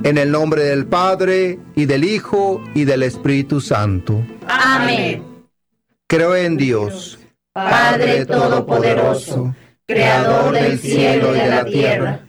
En el nombre del Padre, y del Hijo, y del Espíritu Santo. Amén. Creo en Dios, Padre Todopoderoso, Creador del cielo y de la tierra.